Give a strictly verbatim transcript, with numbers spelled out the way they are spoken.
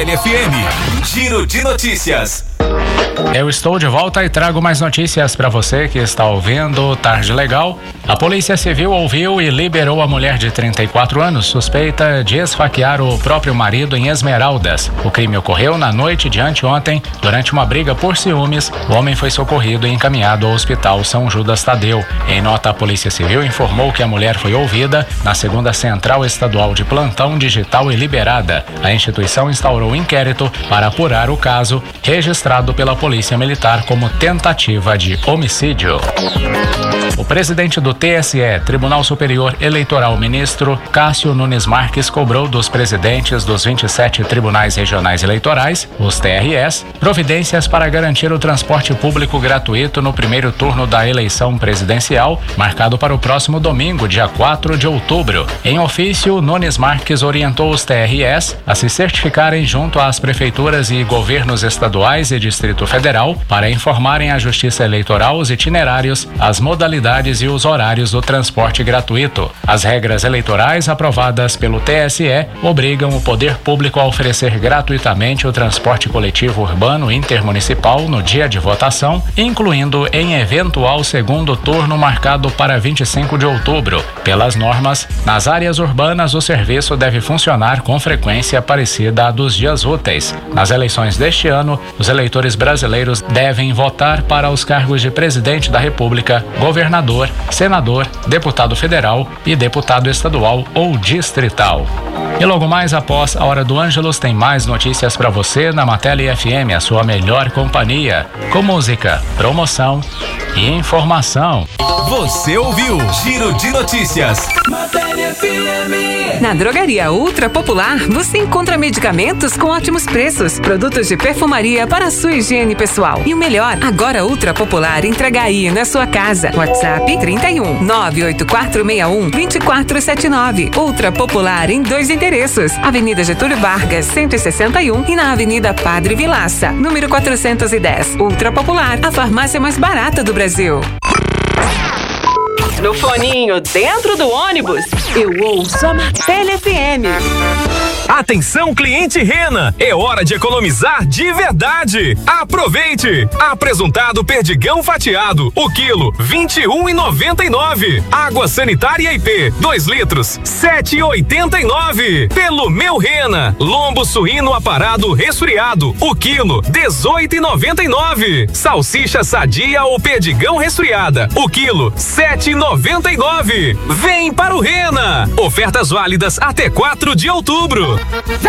F M, Giro de Notícias. Eu estou de volta e trago mais notícias para você que está ouvindo Tarde Legal. A Polícia Civil ouviu e liberou a mulher de trinta e quatro anos, suspeita de esfaquear o próprio marido em Esmeraldas. O crime ocorreu na noite de anteontem, durante uma briga por ciúmes. O homem foi socorrido e encaminhado ao Hospital São Judas Tadeu. Em nota, a Polícia Civil informou que a mulher foi ouvida na segunda Central Estadual de Plantão Digital e liberada. A instituição instaurou um inquérito para apurar o caso, registrado pela Polícia Militar como tentativa de homicídio. O presidente do T S E, Tribunal Superior Eleitoral, ministro Cássio Nunes Marques, cobrou dos presidentes dos vinte e sete tribunais regionais eleitorais, os T R Es, providências para garantir o transporte público gratuito no primeiro turno da eleição presidencial, marcado para o próximo domingo, dia quatro de outubro. Em ofício, Nunes Marques orientou os T R Es a se certificarem junto às prefeituras e governos estaduais e Distrito Federal para informarem à Justiça Eleitoral os itinerários, as modalidades e os horários do transporte gratuito. As regras eleitorais aprovadas pelo T S E obrigam o poder público a oferecer gratuitamente o transporte coletivo urbano intermunicipal no dia de votação, incluindo em eventual segundo turno marcado para vinte e cinco de outubro. Pelas normas, nas áreas urbanas o serviço deve funcionar com frequência parecida à dos dias úteis. Nas eleições deste ano, os eleitores brasileiros devem votar para os cargos de presidente da República, governador, senador, deputado federal e deputado estadual ou distrital. E logo mais após a Hora do Ângelus tem mais notícias para você na Matéria F M, a sua melhor companhia, com música, promoção e informação. Você ouviu Giro de Notícias. Matéria F M. Na Drogaria Ultra Popular, você encontra medicamentos com ótimos preços, produtos de perfumaria para a sua higiene pessoal. E o melhor, agora Ultra Popular entrega aí na sua casa. WhatsApp trinta e um, nove oito quatro seis um, dois quatro sete nove. Ultra Popular em dois endereços. Avenida Getúlio Vargas, cento e sessenta e um e na Avenida Padre Vilaça, número quatrocentos e dez. Ultra Popular, a farmácia mais barata do Brasil. No foninho, dentro do ônibus, eu ouço a Matéria F M. Atenção, cliente Rena, é hora de economizar de verdade. Aproveite! Apresentado perdigão fatiado, o quilo vinte e um e noventa e nove. Água sanitária I P, dois litros, sete e oitenta e nove. Pelo Meu Rena, lombo suíno aparado resfriado, o quilo dezoito e noventa e nove. Salsicha sadia ou perdigão resfriada, o quilo sete e noventa e nove. Vem para o Rena! Ofertas válidas até quatro de outubro.